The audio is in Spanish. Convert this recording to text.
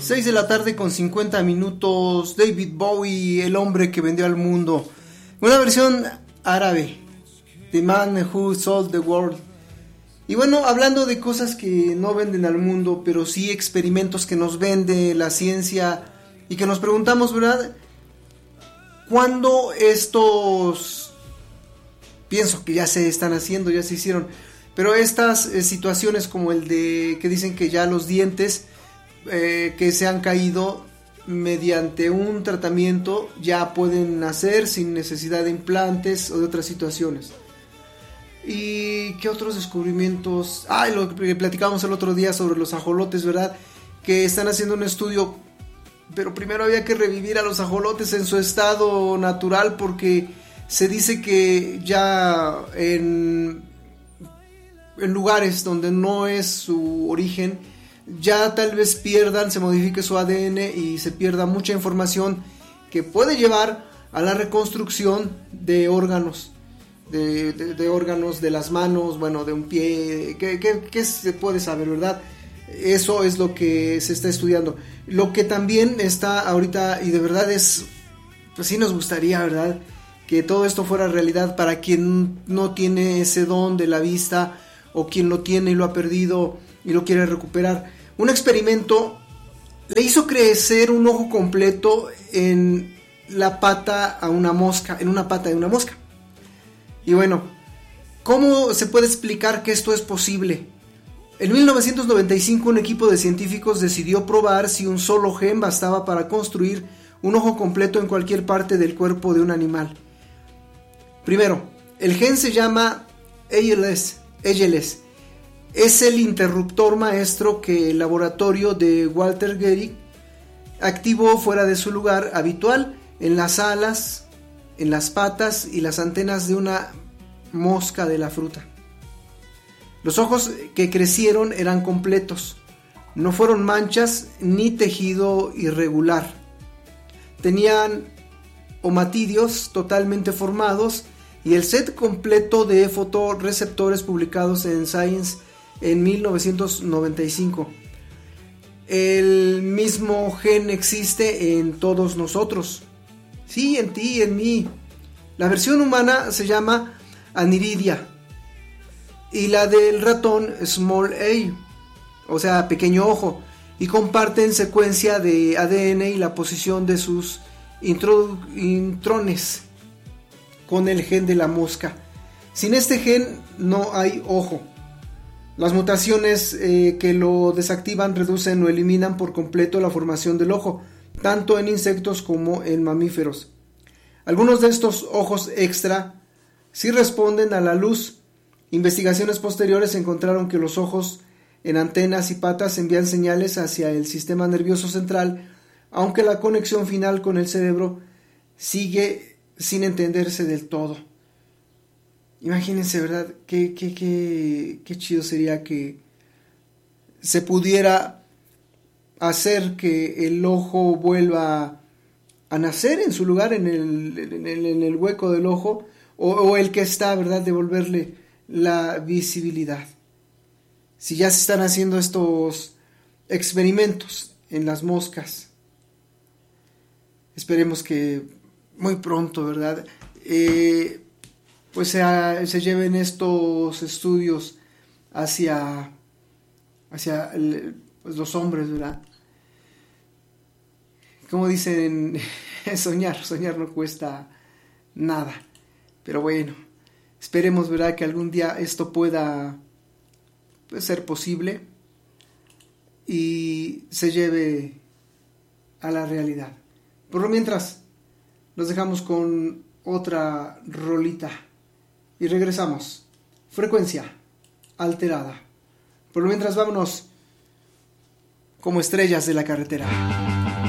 6 de la tarde con 50 minutos, David Bowie, el hombre que vendió al mundo. Una versión árabe, The Man Who Sold the World. Y bueno, hablando de cosas que no venden al mundo, pero sí experimentos que nos vende la ciencia y que nos preguntamos, ¿verdad? ¿Cuándo estos, pienso que ya se están haciendo, ya se hicieron, pero estas situaciones como el de que dicen que ya los dientes que se han caído mediante un tratamiento ya pueden nacer sin necesidad de implantes o de otras situaciones? ¿Y qué otros descubrimientos? Lo que platicábamos el otro día sobre los ajolotes, ¿verdad? Que están haciendo un estudio, pero primero había que revivir a los ajolotes en su estado natural, porque se dice que ya en lugares donde no es su origen, ya tal vez se modifique su ADN y se pierda mucha información que puede llevar a la reconstrucción de órganos, de órganos de las manos, bueno, de un pie, que se puede saber, ¿verdad? Eso es lo que se está estudiando. Lo que también está ahorita, y de verdad es, pues sí nos gustaría, ¿verdad?, que todo esto fuera realidad para quien no tiene ese don de la vista, o quien lo tiene y lo ha perdido y lo quiere recuperar. Un experimento le hizo crecer un ojo completo en la pata a una mosca, en una pata de una mosca. Y bueno, ¿cómo se puede explicar que esto es posible? En 1995 un equipo de científicos decidió probar si un solo gen bastaba para construir un ojo completo en cualquier parte del cuerpo de un animal. Primero, el gen se llama ALS. Es el interruptor maestro que el laboratorio de Walter Gehrig activó fuera de su lugar habitual, en las alas, en las patas y las antenas de una mosca de la fruta. Los ojos que crecieron eran completos, no fueron manchas ni tejido irregular. Tenían omatidios totalmente formados y el set completo de fotorreceptores publicados en Science en 1995. El mismo gen existe en todos nosotros. Sí, en ti y en mí. La versión humana se llama aniridia y la del ratón small a, o sea, pequeño ojo, y comparten secuencia de ADN y la posición de sus intrones con el gen de la mosca. Sin este gen no hay ojo. Las mutaciones que lo desactivan reducen o eliminan por completo la formación del ojo, tanto en insectos como en mamíferos. Algunos de estos ojos extra sí responden a la luz. Investigaciones posteriores encontraron que los ojos en antenas y patas envían señales hacia el sistema nervioso central, aunque la conexión final con el cerebro sigue sin entenderse del todo. Imagínense, ¿verdad? Qué chido sería que se pudiera hacer que el ojo vuelva a nacer en su lugar, en el hueco del ojo, o el que está, ¿verdad?, devolverle la visibilidad. Si ya se están haciendo estos experimentos en las moscas, esperemos que muy pronto, ¿verdad?, pues se lleven estos estudios hacia pues los hombres, ¿verdad? Como dicen, soñar no cuesta nada. Pero bueno, esperemos, ¿verdad?, que algún día esto pueda, pues, ser posible y se lleve a la realidad. Por lo mientras, los dejamos con otra rolita y regresamos. Frecuencia alterada. Por lo mientras, vámonos como estrellas de la carretera.